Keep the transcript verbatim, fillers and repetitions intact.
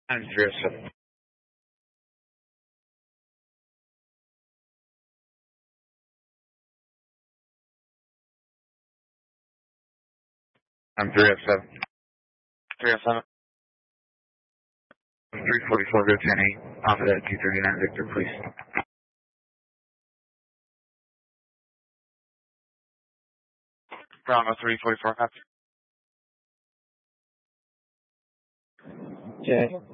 I'm three oh seven. I'm three oh seven. three oh seven. three forty-four, go ten eight. Off of that two thirty-nine Victor, please. Bravo three forty-four, copy. Okay.